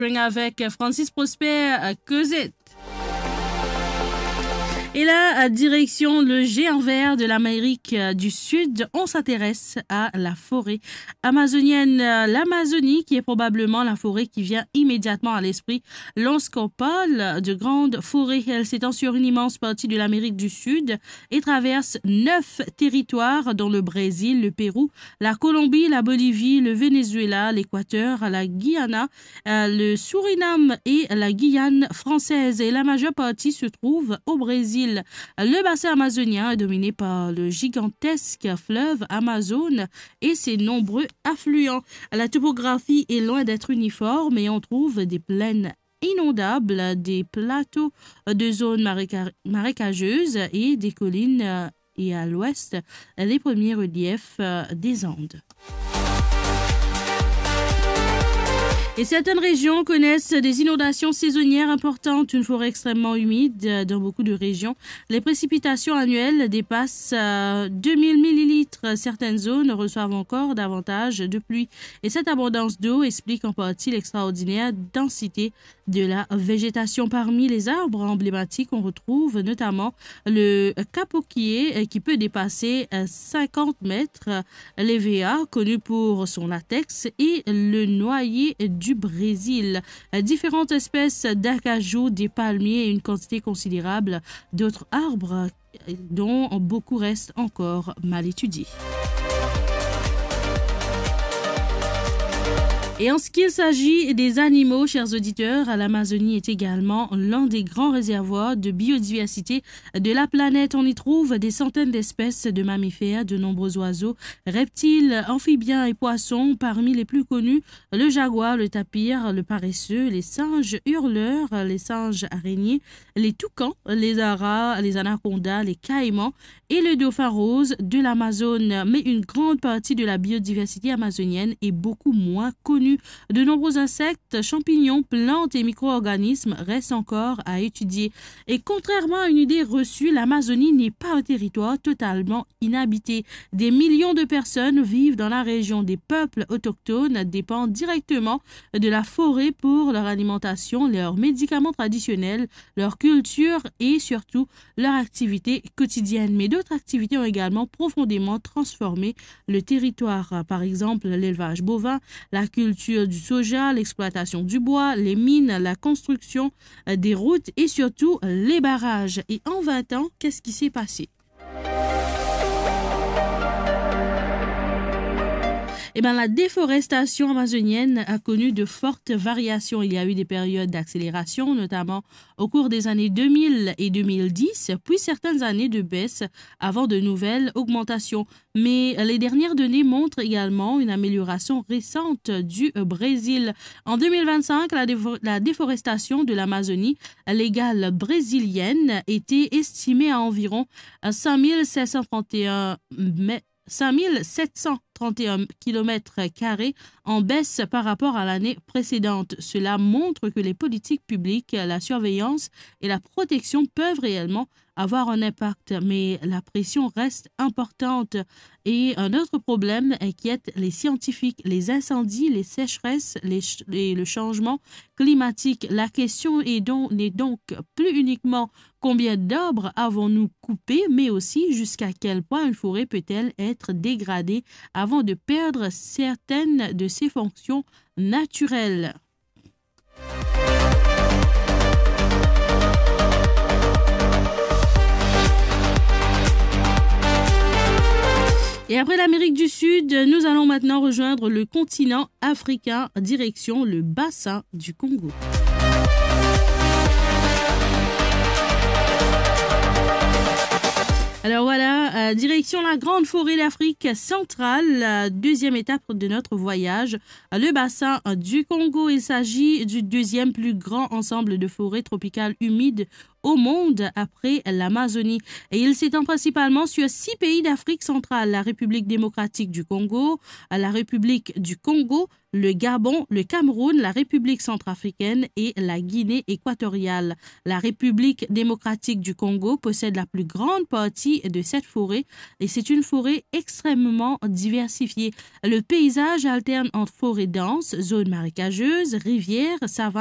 Spring avec Francis Prosper, Cosette. Et là, direction le géant vert de l'Amérique du Sud, on s'intéresse à la forêt amazonienne. L'Amazonie, qui est probablement la forêt qui vient immédiatement à l'esprit lorsqu'on parle de grande forêt. Elle s'étend sur une immense partie de l'Amérique du Sud et traverse 9 territoires, dont le Brésil, le Pérou, la Colombie, la Bolivie, le Venezuela, l'Équateur, la Guyana, le Suriname et la Guyane française. Et la majeure partie se trouve au Brésil. Le bassin amazonien est dominé par le gigantesque fleuve Amazone et ses nombreux affluents. La topographie est loin d'être uniforme et on trouve des plaines inondables, des plateaux de zones marécageuses et des collines et à l'ouest, les premiers reliefs des Andes. Et certaines régions connaissent des inondations saisonnières importantes, une forêt extrêmement humide dans beaucoup de régions. Les précipitations annuelles dépassent 2000 millilitres. Certaines zones reçoivent encore davantage de pluie. Et cette abondance d'eau explique en partie l'extraordinaire densité de la végétation. Parmi les arbres emblématiques, on retrouve notamment le capoquier qui peut dépasser 50 mètres, l'EVA, connu pour son latex, et le noyer du Brésil. Différentes espèces d'acajou, des palmiers et une quantité considérable d'autres arbres dont beaucoup restent encore mal étudiés. Et en ce qu'il s'agit des animaux, chers auditeurs, l'Amazonie est également l'un des grands réservoirs de biodiversité de la planète. On y trouve des centaines d'espèces de mammifères, de nombreux oiseaux, reptiles, amphibiens et poissons. Parmi les plus connus, le jaguar, le tapir, le paresseux, les singes hurleurs, les singes araignées, les toucans, les aras, les anacondas, les caïmans et le dauphin rose de l'Amazone. Mais une grande partie de la biodiversité amazonienne est beaucoup moins connue. De nombreux insectes, champignons, plantes et micro-organismes restent encore à étudier. Et contrairement à une idée reçue, l'Amazonie n'est pas un territoire totalement inhabité. Des millions de personnes vivent dans la région. Des peuples autochtones dépendent directement de la forêt pour leur alimentation, leurs médicaments traditionnels, leur culture et surtout leur activité quotidienne. Mais d'autres activités ont également profondément transformé le territoire. Par exemple, l'élevage bovin, la culture du soja, l'exploitation du bois, les mines, la construction des routes et surtout les barrages. Et en 20 ans, qu'est-ce qui s'est passé? La déforestation amazonienne a connu de fortes variations. Il y a eu des périodes d'accélération, notamment au cours des années 2000 et 2010, puis certaines années de baisse avant de nouvelles augmentations. Mais les dernières données montrent également une amélioration récente du Brésil. En 2025, la déforestation de l'Amazonie légale brésilienne était estimée à environ 5731 km² en baisse par rapport à l'année précédente. Cela montre que les politiques publiques, la surveillance et la protection peuvent réellement avoir un impact, mais la pression reste importante. Et un autre problème inquiète les scientifiques, les incendies, les sécheresses, le changement climatique. La question n'est donc plus uniquement combien d'arbres avons-nous coupés, mais aussi jusqu'à quel point une forêt peut-elle être dégradée avant de perdre certaines de ses fonctions naturelles. Et après l'Amérique du Sud, nous allons maintenant rejoindre le continent africain, direction le bassin du Congo. Alors voilà, direction la grande forêt d'Afrique centrale, deuxième étape de notre voyage, le bassin du Congo. Il s'agit du deuxième plus grand ensemble de forêts tropicales humides au monde après l'Amazonie. Et il s'étend principalement sur 6 pays d'Afrique centrale, la République démocratique du Congo, la République du Congo, le Gabon, le Cameroun, la République centrafricaine et la Guinée équatoriale. La République démocratique du Congo possède la plus grande partie de cette forêt et c'est une forêt extrêmement diversifiée. Le paysage alterne entre forêts denses, zones marécageuses, rivières, savanes